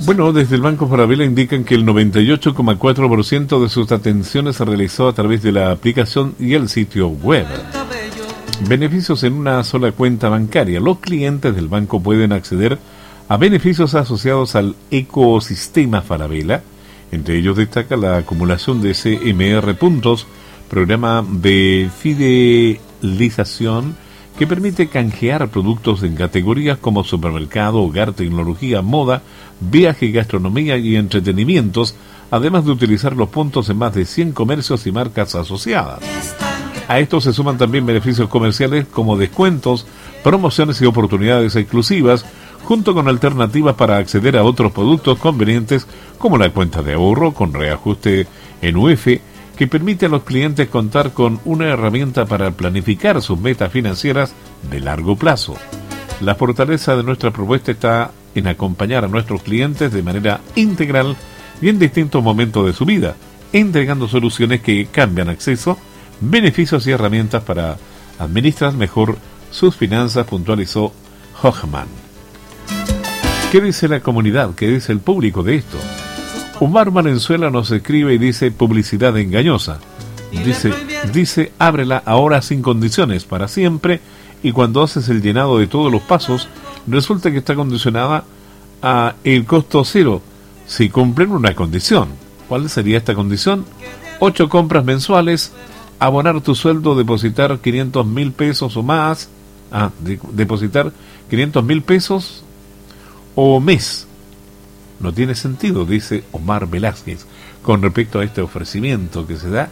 Bueno, desde el Banco Falabella indican que el 98,4% de sus atenciones se realizó a través de la aplicación y el sitio web. Beneficios en una sola cuenta bancaria. Los clientes del banco pueden acceder a beneficios asociados al ecosistema Falabella. Entre ellos destaca la acumulación de CMR puntos, programa de fidelización que permite canjear productos en categorías como supermercado, hogar, tecnología, moda, viaje, gastronomía y entretenimientos, además de utilizar los puntos en más de 100 comercios y marcas asociadas. A esto se suman también beneficios comerciales como descuentos, promociones y oportunidades exclusivas, junto con alternativas para acceder a otros productos convenientes como la cuenta de ahorro con reajuste en UF, que permite a los clientes contar con una herramienta para planificar sus metas financieras de largo plazo. La fortaleza de nuestra propuesta está en acompañar a nuestros clientes de manera integral y en distintos momentos de su vida, entregando soluciones que cambian acceso, beneficios y herramientas para administrar mejor sus finanzas, puntualizó Hochman. ¿Qué dice la comunidad? ¿Qué dice el público de esto? Omar Valenzuela nos escribe y dice: publicidad engañosa. Dice, ábrela ahora sin condiciones, para siempre, y cuando haces el llenado de todos los pasos, resulta que está condicionada a el costo cero, si cumplen una condición. ¿Cuál sería esta condición? 8 compras mensuales, abonar tu sueldo, depositar 500.000 pesos o más, depositar 500.000 pesos o mes. No tiene sentido, dice Omar Velázquez, con respecto a este ofrecimiento que se da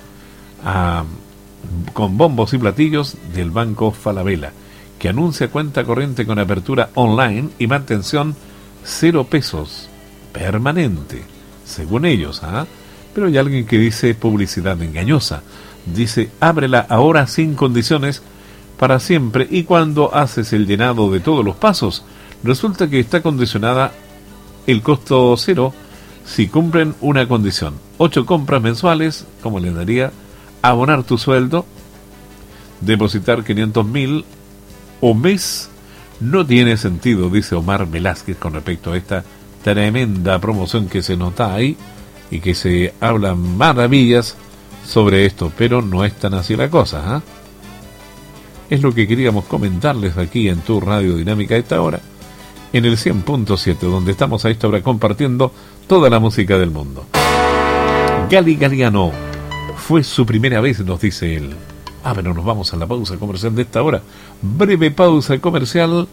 con bombos y platillos del Banco Falabella, que anuncia cuenta corriente con apertura online y mantención 0 pesos permanente, según ellos. Pero hay alguien que dice publicidad engañosa. Dice, ábrela ahora sin condiciones, para siempre, y cuando haces el llenado de todos los pasos, resulta que está condicionada el costo cero si cumplen una condición. 8 compras mensuales, como le daría, abonar tu sueldo, depositar 500.000 o mes. No tiene sentido, dice Omar Velázquez, con respecto a esta tremenda promoción que se nota ahí y que se hablan maravillas sobre esto, pero no es tan así la cosa. Es lo que queríamos comentarles aquí en tu Radio Dinámica a esta hora, en el 100.7, donde estamos a esta hora compartiendo toda la música del mundo. Gali Galiano, fue su primera vez, nos dice él. Pero nos vamos a la pausa comercial de esta hora. Breve pausa comercial,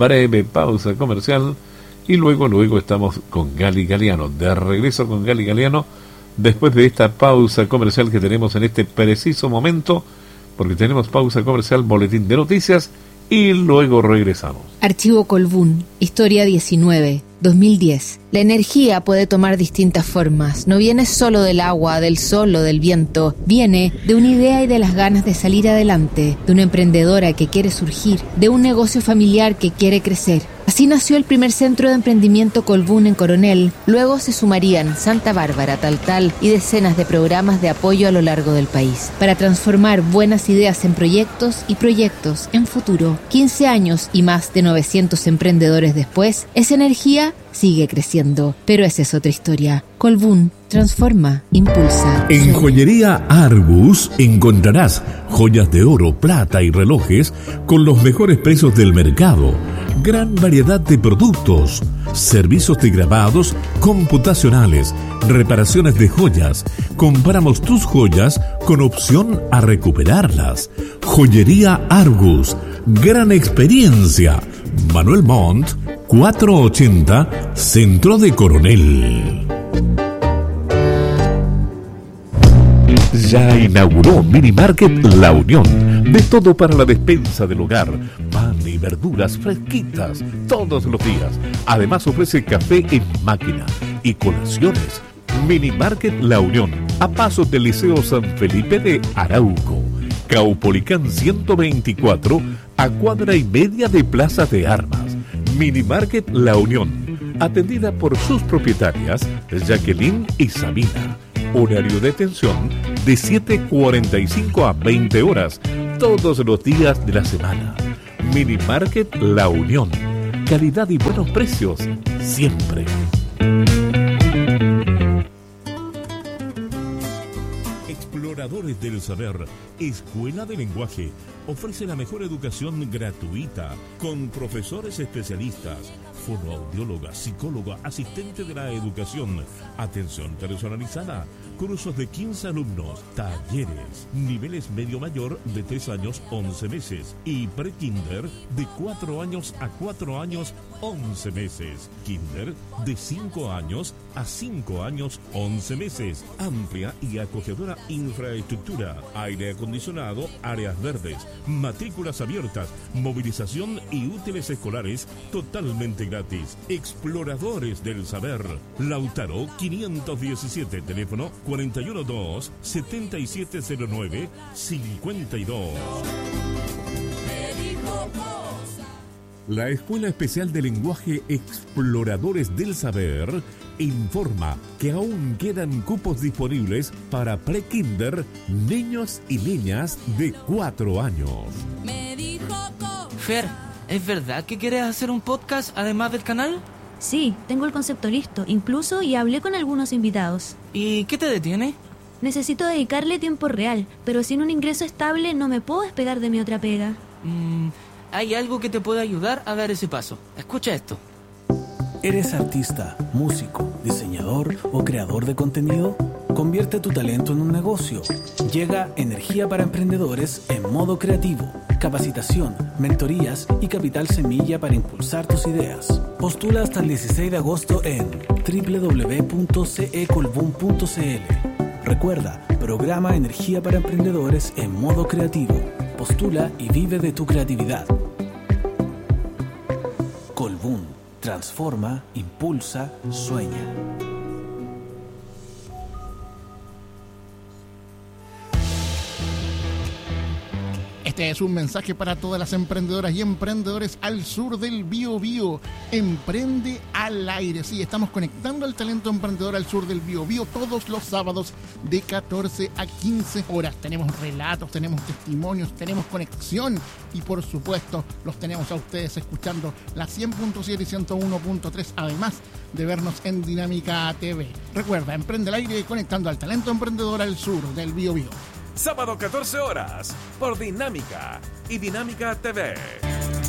y luego estamos con Gali Galiano. De regreso con Gali Galiano, después de esta pausa comercial que tenemos en este preciso momento, porque tenemos pausa comercial, boletín de noticias, y luego regresamos. Archivo Colbún, Historia 19, 2010. La energía puede tomar distintas formas. No viene solo del agua, del sol o del viento. Viene de una idea y de las ganas de salir adelante, de una emprendedora que quiere surgir, de un negocio familiar que quiere crecer. Así nació el primer centro de emprendimiento Colbún en Coronel. Luego se sumarían Santa Bárbara, Taltal y decenas de programas de apoyo a lo largo del país para transformar buenas ideas en proyectos y proyectos en futuro. 15 años y más de 900 emprendedores después, esa energía sigue creciendo, pero esa es otra historia. Colbún transforma, impulsa. En Joyería Argus encontrarás joyas de oro, plata y relojes con los mejores precios del mercado. Gran variedad de productos, servicios de grabados computacionales, reparaciones de joyas. Compramos tus joyas con opción a recuperarlas. Joyería Argus, gran experiencia. Manuel Montt, 480, Centro de Coronel. Ya inauguró Mini Market La Unión. De todo para la despensa del hogar. Pan y verduras fresquitas todos los días. Además ofrece café en máquina y colaciones. Mini Market La Unión, a pasos del Liceo San Felipe de Arauco. Caupolicán 124, a cuadra y media de Plaza de Armas. Mini Market La Unión, atendida por sus propietarias Jacqueline y Sabina. Horario de atención de 7:45 a 20 horas, todos los días de la semana. Mini Market La Unión, calidad y buenos precios, siempre. Exploradores del Saber, Escuela de Lenguaje, ofrece la mejor educación gratuita con profesores especialistas, fonoaudióloga, psicóloga, asistente de la educación, atención personalizada, cursos de 15 alumnos, talleres, niveles medio mayor de 3 años 11 meses y pre-kinder de 4 años a 4 años 11 meses, kinder de 5 años a 5 años 11 meses, amplia y acogedora infraestructura, aire acondicionado, áreas verdes, matrículas abiertas, movilización y útiles escolares totalmente gratis. Exploradores del Saber, Lautaro 517, teléfono 412-7709-52. La Escuela Especial de Lenguaje Exploradores del Saber informa que aún quedan cupos disponibles para pre-kinder, niños y niñas de 4 años. Fer, ¿es verdad que quieres hacer un podcast además del canal? Sí, tengo el concepto listo, incluso y hablé con algunos invitados. ¿Y qué te detiene? Necesito dedicarle tiempo real, pero sin un ingreso estable no me puedo despegar de mi otra pega. Hay algo que te puede ayudar a dar ese paso. Escucha esto. ¿Eres artista, músico, diseñador o creador de contenido? Convierte tu talento en un negocio. Llega Energía para Emprendedores en modo creativo. Capacitación, mentorías y capital semilla para impulsar tus ideas. Postula hasta el 16 de agosto en www.cecolbun.cl. Recuerda, programa Energía para Emprendedores en modo creativo. Postula y vive de tu creatividad. Colbún. Transforma, impulsa, sueña. Este es un mensaje para todas las emprendedoras y emprendedores al sur del Biobío. Emprende al aire. Sí, estamos conectando al talento emprendedor al sur del Biobío todos los sábados de 14 a 15 horas. Tenemos relatos, tenemos testimonios, tenemos conexión y por supuesto los tenemos a ustedes escuchando la 100.7 y 101.3, además de vernos en Dinámica TV. Recuerda, Emprende al aire conectando al talento emprendedor al sur del Biobío. Sábado 14 horas por Dinámica y Dinámica TV.